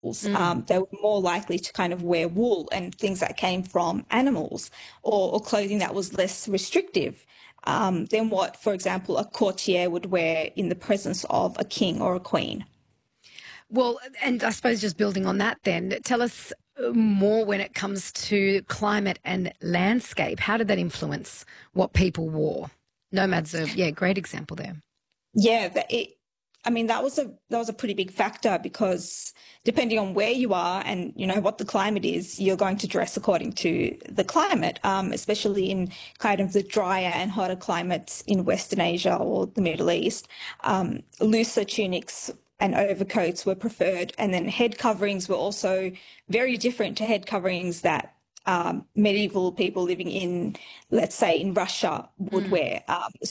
They were more likely to kind of wear wool and things that came from animals, or clothing that was less restrictive than what, for example, a courtier would wear in the presence of a king or a queen. Well, and I suppose just building on that then, tell us more when it comes to climate and landscape. How did that influence what people wore? Nomads are, great example there. Yeah, that was a pretty big factor because depending on where you are and what the climate is, you're going to dress according to the climate, especially in kind of the drier and hotter climates in Western Asia or the Middle East. Looser tunics and overcoats were preferred, and then head coverings were also very different to head coverings that medieval people living in, let's say, in Russia would wear.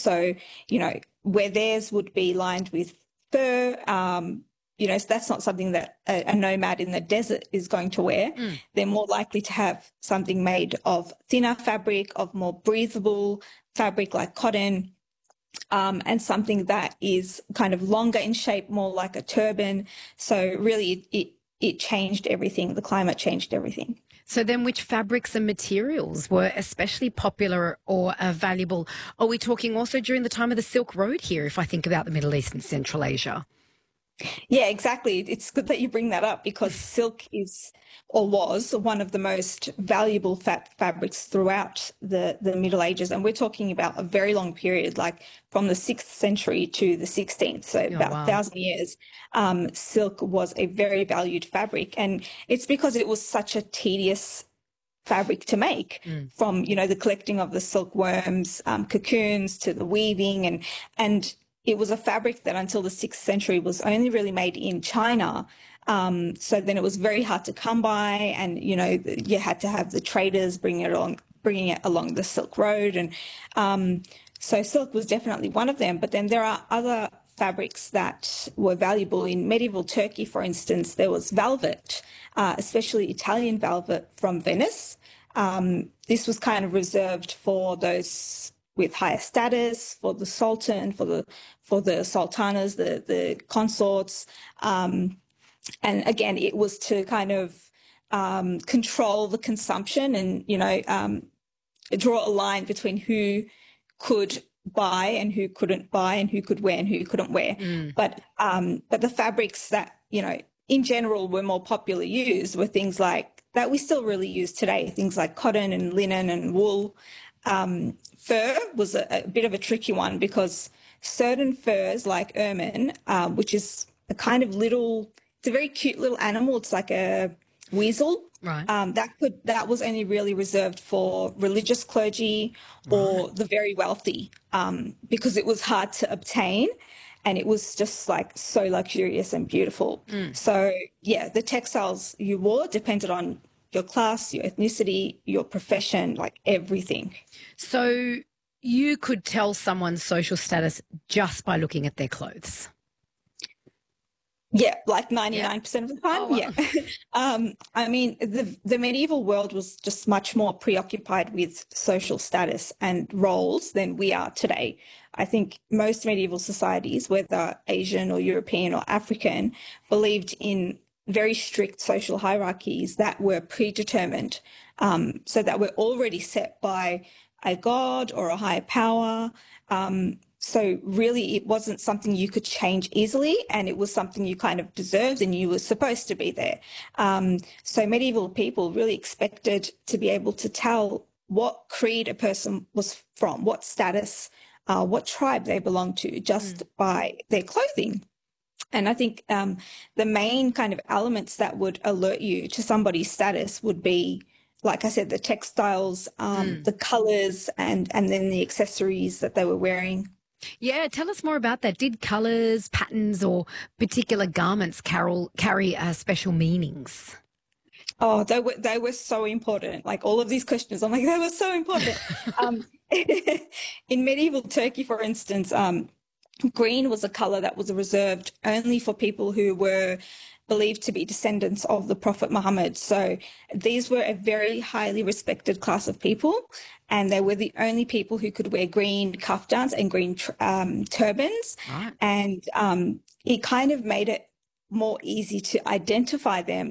Where theirs would be lined with fur, so that's not something that a nomad in the desert is going to wear. They're more likely to have something made of thinner fabric, of more breathable fabric like cotton, and something that is kind of longer in shape, more like a turban. So really it changed everything. The climate changed everything. So then which fabrics and materials were especially popular or valuable? Are we talking also during the time of the Silk Road here, if I think about the Middle East and Central Asia? Yeah, exactly. It's good that you bring that up because silk is or was one of the most valuable fabrics throughout the Middle Ages. And we're talking about a very long period, like from the 6th century to the 16th, so about 1,000 years. Silk was a very valued fabric. And it's because it was such a tedious fabric to make, from, the collecting of the silkworms, cocoons, to the weaving, and it was a fabric that until the 6th century was only really made in China. So then it was very hard to come by, and, you had to have the traders bringing it along the Silk Road. And so silk was definitely one of them. But then there are other fabrics that were valuable. In medieval Turkey, for instance, there was velvet, especially Italian velvet from Venice. This was kind of reserved for those with higher status, for the sultan, for the sultanas, the consorts, and again, it was to kind of control the consumption and draw a line between who could buy and who couldn't buy, and who could wear and who couldn't wear. But the fabrics that in general were more popularly used were things like that we still really use today, things like cotton and linen and wool. Fur was a bit of a tricky one because certain furs like ermine, which is a kind of it's a very cute little animal. It's like a weasel. Right. That was only really reserved for religious clergy or the very wealthy, because it was hard to obtain. And it was just like so luxurious and beautiful. So yeah, the textiles you wore depended on your class, your ethnicity, your profession, like everything. So you could tell someone's social status just by looking at their clothes? Yeah, like 99% of the time. Oh, wow. Yeah. I mean, the medieval world was just much more preoccupied with social status and roles than we are today. I think most medieval societies, whether Asian or European or African, believed in very strict social hierarchies that were predetermined, so that were already set by a god or a higher power. So really it wasn't something you could change easily, and it was something you kind of deserved and you were supposed to be there. So medieval people really expected to be able to tell what creed a person was from, what status, what tribe they belonged to, just by their clothing. And I think the main kind of elements that would alert you to somebody's status would be, like I said, the textiles, the colours, and then the accessories that they were wearing. Yeah, tell us more about that. Did colours, patterns or particular garments carry special meanings? Oh, they were so important. Like all of these questions, I'm like, they were so important. In medieval Turkey, for instance, green was a colour that was reserved only for people who were believed to be descendants of the Prophet Muhammad. So these were a very highly respected class of people, and they were the only people who could wear green kaftans and green turbans. Right. And it kind of made it more easy to identify them.